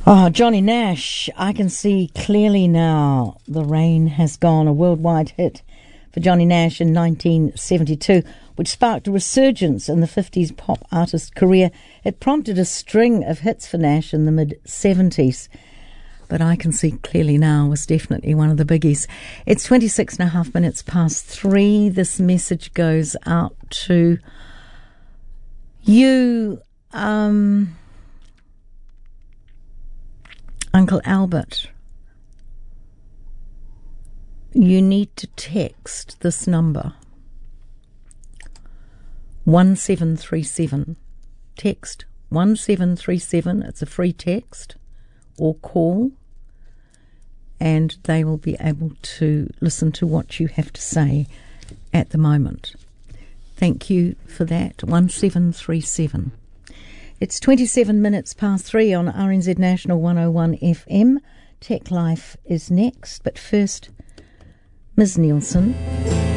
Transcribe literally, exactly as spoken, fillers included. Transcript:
Oh, Johnny Nash, I can see clearly now. The rain has gone, a worldwide hit for Johnny Nash in nineteen seventy-two, which sparked a resurgence in the fifties pop artist career. It prompted a string of hits for Nash in the mid-seventies. But I Can See Clearly Now was definitely one of the biggies. It's twenty-six and a half minutes past three. This message goes out to you, um... Uncle Albert. You need to text this number, one seven three seven. Text one seven three seven. It's a free text, or call, and they will be able to listen to what you have to say at the moment. Thank you for that. one seven three seven. It's twenty-seven minutes past three on R N Z National one oh one F M. Tech Life is next, but first, Miz Nielsen.